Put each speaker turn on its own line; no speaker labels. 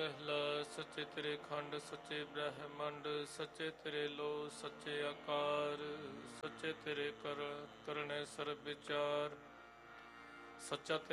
ਪਹਿਲਾ ਸੱਚੇ ਤੇਰੇ ਖੰਡ ਸੱਚੇ ਬ੍ਰਹਮੰਡ ਸੱਚੇ ਤੇਰੇ ਲੋ ਸੱਚੇ ਆਕਾਰ ਸੱਚੇ ਤੇਰੇ ਕਰਨੇ ਸਰਬ ਵਿਚਾਰ ਸੱਚਾ